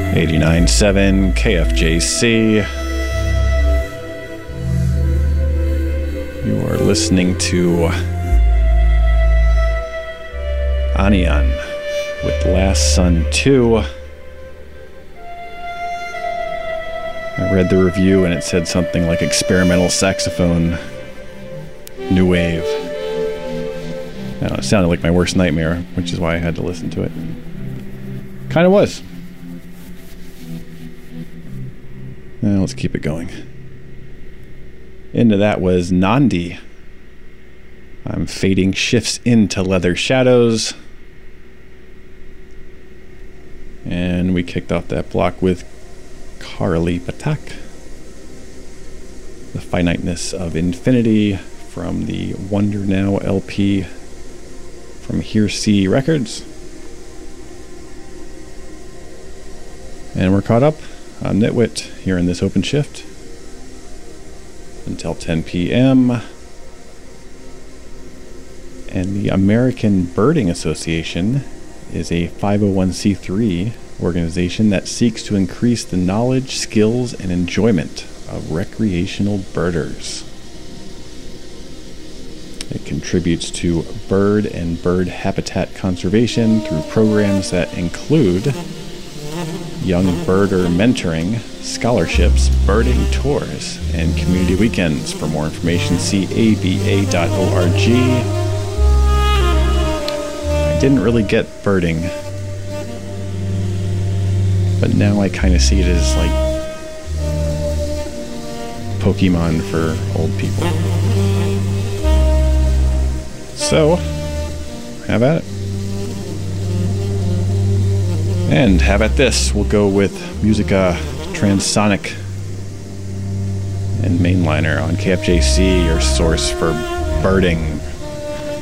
89.7 KFJC. You are listening to Anian with Last Sun 2. I read the review and it said something like experimental saxophone, new wave. I don't know, it sounded like my worst nightmare, which is why I had to listen to it. Kind of was. Now let's keep it going. Into that was Nandi. I'm fading shifts into leather shadows. And we kicked off that block with Karli Patak. The Finiteness of Infinity from the Wonder Now LP from Hearsea Records. And we're caught up on Nitwit here in this open shift until 10 p.m. And the American Birding Association is a 501c3 organization that seeks to increase the knowledge, skills, and enjoyment of recreational birders. It contributes to bird and bird habitat conservation through programs that include young birder mentoring, scholarships, birding tours, and community weekends. For more information, see aba.org. I didn't really get birding, but now I kind of see it as like Pokemon for old people. So, have at it. And have at this. We'll go with Musica Transonic and Mainliner on KFJC, your source for birding.